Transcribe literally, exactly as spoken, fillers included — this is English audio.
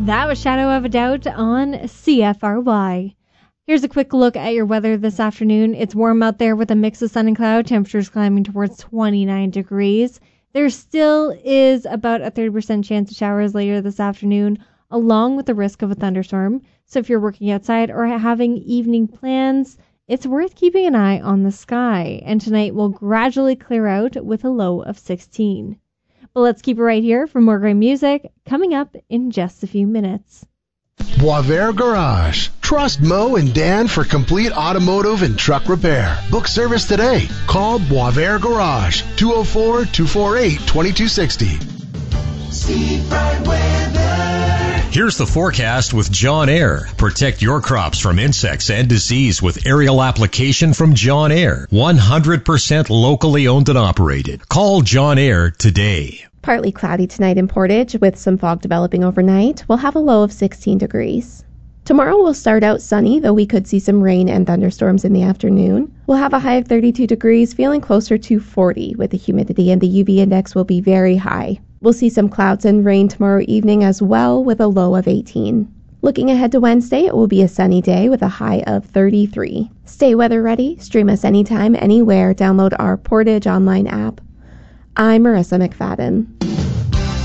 That was Shadow of a Doubt on C F R Y. Here's a quick look at your weather this afternoon. It's warm out there with a mix of sun and cloud. Temperatures climbing towards twenty-nine degrees. There still is about a thirty percent chance of showers later this afternoon, along with the risk of a thunderstorm. So if you're working outside or having evening plans, it's worth keeping an eye on the sky. And tonight will gradually clear out with a low of sixteen. But let's keep it right here for more great music coming up in just a few minutes. Boisvert Garage. Trust Mo and Dan for complete automotive and truck repair. Book service today. Call Boisvert Garage, two oh four, two four eight, two two six oh. Steve Bright Weather. Here's the forecast with John Air. Protect your crops from insects and disease with aerial application from John Air. one hundred percent locally owned and operated. Call John Air today. Partly cloudy tonight in Portage with some fog developing overnight. We'll have a low of sixteen degrees. Tomorrow will start out sunny, though we could see some rain and thunderstorms in the afternoon. We'll have a high of thirty-two degrees, feeling closer to forty with the humidity, and the U V index will be very high. We'll see some clouds and rain tomorrow evening as well with a low of eighteen. Looking ahead to Wednesday, it will be a sunny day with a high of thirty-three. Stay weather ready. Stream us anytime, anywhere. Download our Portage online app. I'm Marissa McFadden.